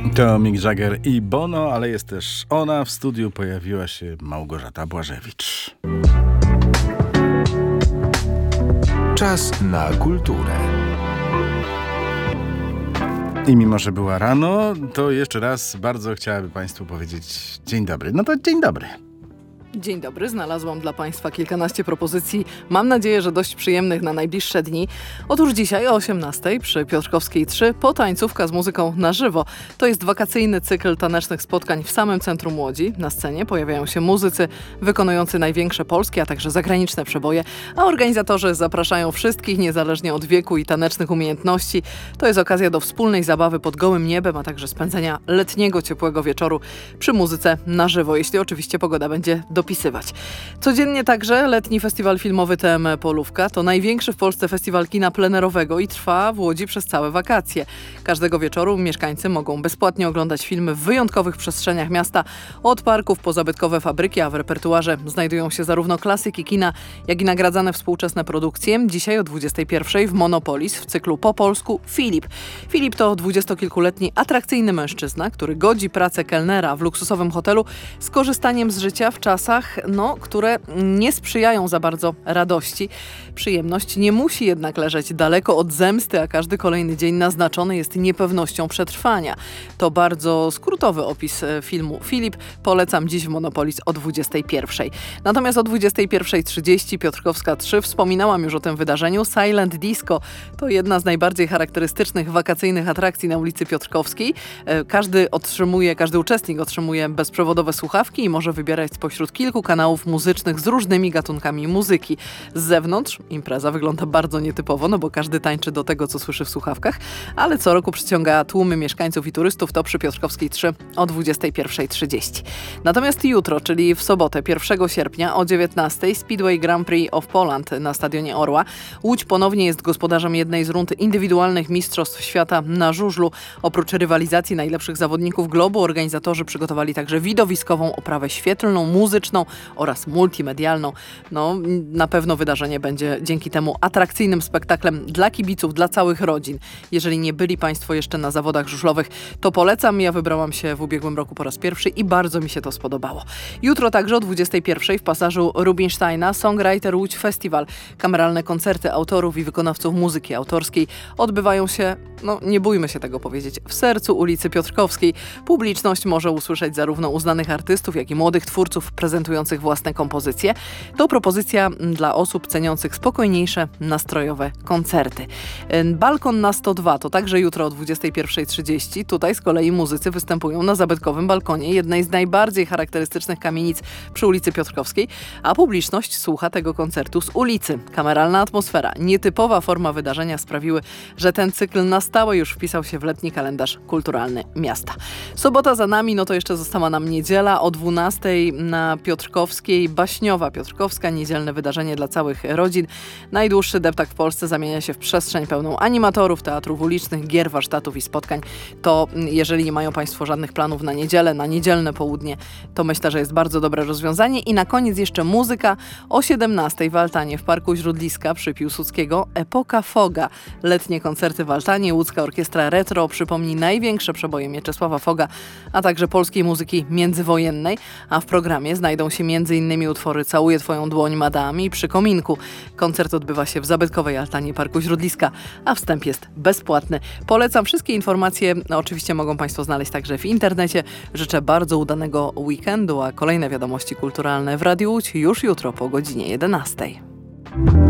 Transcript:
To Mick Jagger i Bono, ale jest też ona. W studiu pojawiła się Małgorzata Błażewicz. Czas na kulturę. I mimo, że była rano, to jeszcze raz bardzo chciałaby Państwu powiedzieć dzień dobry. No to dzień dobry. Dzień dobry, znalazłam dla Państwa kilkanaście propozycji, mam nadzieję, że dość przyjemnych na najbliższe dni. Otóż dzisiaj o 18:00 przy Piotrkowskiej 3 potańcówka z muzyką na żywo. To jest wakacyjny cykl tanecznych spotkań w samym centrum Łodzi. Na scenie pojawiają się muzycy wykonujący największe polskie, a także zagraniczne przeboje, a organizatorzy zapraszają wszystkich niezależnie od wieku i tanecznych umiejętności. To jest okazja do wspólnej zabawy pod gołym niebem, a także spędzenia letniego, ciepłego wieczoru przy muzyce na żywo, jeśli oczywiście pogoda będzie dopisywać. Codziennie także letni festiwal filmowy TM Polówka to największy w Polsce festiwal kina plenerowego i trwa w Łodzi przez całe wakacje. Każdego wieczoru mieszkańcy mogą bezpłatnie oglądać filmy w wyjątkowych przestrzeniach miasta, od parków po zabytkowe fabryki, a w repertuarze znajdują się zarówno klasyki kina, jak i nagradzane współczesne produkcje. Dzisiaj o 21:00 w Monopolis w cyklu po polsku Filip. Filip to 20-kilkuletni atrakcyjny mężczyzna, który godzi pracę kelnera w luksusowym hotelu z korzystaniem z życia w czasach, które nie sprzyjają za bardzo radości. Przyjemność nie musi jednak leżeć daleko od zemsty, a każdy kolejny dzień naznaczony jest niepewnością przetrwania. To bardzo skrótowy opis filmu Filip. Polecam dziś w Monopolis o 21:00. Natomiast o 21:30 Piotrkowska 3 wspominałam już o tym wydarzeniu. Silent Disco to jedna z najbardziej charakterystycznych wakacyjnych atrakcji na ulicy Piotrkowskiej. Każdy uczestnik otrzymuje bezprzewodowe słuchawki i może wybierać spośród kilku kanałów muzycznych z różnymi gatunkami muzyki. Z zewnątrz impreza wygląda bardzo nietypowo, no bo każdy tańczy do tego, co słyszy w słuchawkach, ale co roku przyciąga tłumy mieszkańców i turystów. To przy Piotrkowskiej 3 o 21:30. Natomiast jutro, czyli w sobotę 1 sierpnia o 19:00 Speedway Grand Prix of Poland na Stadionie Orła. Łódź ponownie jest gospodarzem jednej z rund indywidualnych Mistrzostw Świata na żużlu. Oprócz rywalizacji najlepszych zawodników globu organizatorzy przygotowali także widowiskową oprawę świetlną, muzyczną oraz multimedialną. No, na pewno wydarzenie będzie dzięki temu atrakcyjnym spektaklem dla kibiców, dla całych rodzin. Jeżeli nie byli Państwo jeszcze na zawodach żużlowych, to polecam. Ja wybrałam się w ubiegłym roku po raz pierwszy i bardzo mi się to spodobało. Jutro także o 21:00 w pasażu Rubinsteina Songwriter Łódź Festival. Kameralne koncerty autorów i wykonawców muzyki autorskiej odbywają się, nie bójmy się tego powiedzieć, w sercu ulicy Piotrkowskiej. Publiczność może usłyszeć zarówno uznanych artystów, jak i młodych twórców prezentujących własne kompozycje. To propozycja dla osób ceniących spokojniejsze, nastrojowe koncerty. Balkon na 102 to także jutro o 21:30. Tutaj z kolei muzycy występują na zabytkowym balkonie jednej z najbardziej charakterystycznych kamienic przy ulicy Piotrkowskiej, a publiczność słucha tego koncertu z ulicy. Kameralna atmosfera, nietypowa forma wydarzenia sprawiły, że ten cykl na stałe już wpisał się w letni kalendarz kulturalny miasta. Sobota za nami, to jeszcze została nam niedziela o 12:00 na Piotrkowskiej. Baśniowa Piotrkowska, niedzielne wydarzenie dla całych rodzin. Najdłuższy deptak w Polsce zamienia się w przestrzeń pełną animatorów, teatrów ulicznych, gier, warsztatów i spotkań. To jeżeli nie mają Państwo żadnych planów na niedzielę, na niedzielne południe, to myślę, że jest bardzo dobre rozwiązanie. I na koniec jeszcze muzyka o 17:00 w Altanie w Parku Źródliska przy Piłsudskiego. Epoka Foga. Letnie koncerty w Altanie. Łódzka Orkiestra Retro przypomni największe przeboje Mieczysława Foga, a także polskiej muzyki międzywojennej. A w programie znajdą się m.in. utwory Całuję Twoją dłoń, Madame i Przy kominku. Koncert odbywa się w zabytkowej altanie Parku Źródliska, a wstęp jest bezpłatny. Polecam. Wszystkie informacje oczywiście mogą Państwo znaleźć także w internecie. Życzę bardzo udanego weekendu, a kolejne wiadomości kulturalne w Radiu Łódź już jutro po godzinie 11:00.